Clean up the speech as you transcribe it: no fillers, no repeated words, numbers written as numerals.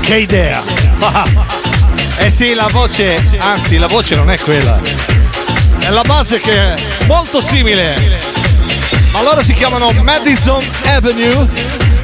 Che idea! Eh sì, la voce, anzi la voce non è quella. È la base che è molto simile. Ma loro si chiamano Madison Avenue